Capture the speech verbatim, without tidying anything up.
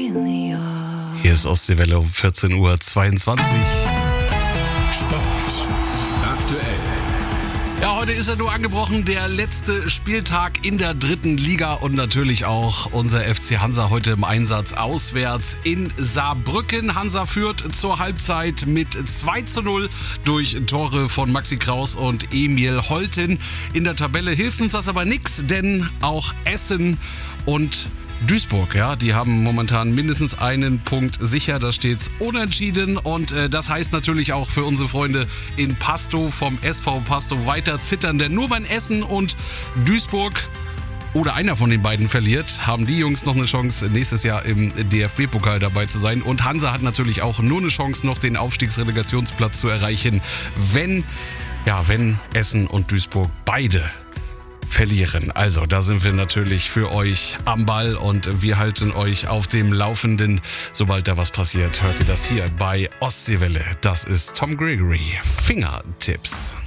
Hier ist Ostseewelle um vierzehn Uhr zweiundzwanzig. Sport aktuell. Ja, heute ist er nur angebrochen, der letzte Spieltag in der dritten Liga und natürlich auch unser F C Hansa heute im Einsatz auswärts in Saarbrücken. Hansa führt zur Halbzeit mit zwei zu null durch Tore von Maxi Kraus und Emil Holten. In der Tabelle hilft uns das aber nichts, denn auch Essen und Duisburg, ja, die haben momentan mindestens einen Punkt sicher, da steht's unentschieden und äh, das heißt natürlich auch für unsere Freunde in Pastow vom S V Pastow weiter zittern, denn nur wenn Essen und Duisburg oder einer von den beiden verliert, haben die Jungs noch eine Chance, nächstes Jahr im D F B-Pokal dabei zu sein und Hansa hat natürlich auch nur eine Chance, noch den Aufstiegsrelegationsplatz zu erreichen, wenn, ja, wenn Essen und Duisburg beide verlieren. Also da sind wir natürlich für euch am Ball und wir halten euch auf dem Laufenden. Sobald da was passiert, hört ihr das hier bei Ostseewelle. Das ist Tom Gregory. Fingertipps.